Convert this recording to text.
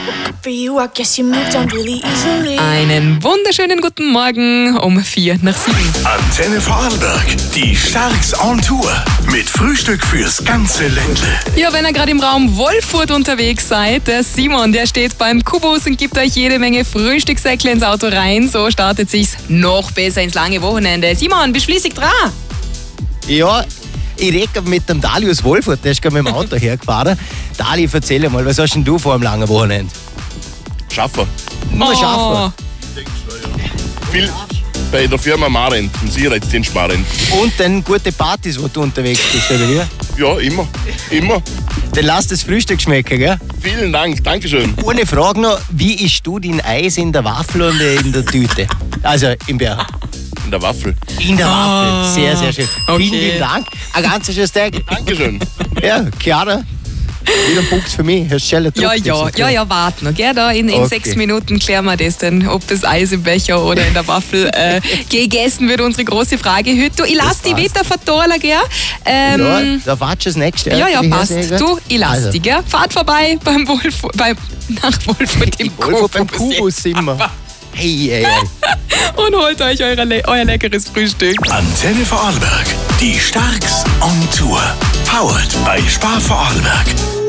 Einen wunderschönen guten Morgen um 6:04. Antenne Vorarlberg, die Starks on Tour mit Frühstück fürs ganze Ländle. Ja, wenn ihr gerade im Raum Wolfurt unterwegs seid, der Simon, der steht beim Kubus und gibt euch jede Menge Frühstückssäckle ins Auto rein. So startet sich's noch besser ins lange Wochenende. Simon, bist schließlich dran? Ja, ich rede mit dem Dali aus Wolfurt, der ist gerade mit dem Auto hergefahren. Dali, erzähl mal, was hast denn du vor am langen Wochenende? Schaffen. Nur schaffen. Viel bei der Firma Marent, im Sicherheitsdienst Marent. Und dann gute Partys, wo du unterwegs bist, oder wie? Ja, immer. Immer. Dann lass das Frühstück schmecken, gell? Vielen Dank, Dankeschön. Eine Frage noch, wie isst du dein Eis in der Waffel und in der Tüte? Also im Bär. In der Waffel. In der Waffel, sehr, sehr schön. Okay. Vielen lieben Dank. Ein ganz schönes Tag. Dankeschön. Ja, Chiara, wieder ein Punkt für mich. Hast schnell Ja, warte noch, gell? Da in Okay. 6 Minuten klären wir das dann, ob das Eis im Becher oder in der Waffel gegessen wird, unsere große Frage heute. Du, ich lass die wieder verteilen, gell? Ja, da wartest du das nächste. Ja, wie passt. heißt der? Du, ich lass Also. dich, gell? Fahrt vorbei nach Wolfurt im Wolfurt beim Kubus. Kubus sind wir. Hey. Und holt euch euer leckeres Frühstück. Antenne Vorarlberg, die Starks on Tour. Powered bei Spar Vorarlberg.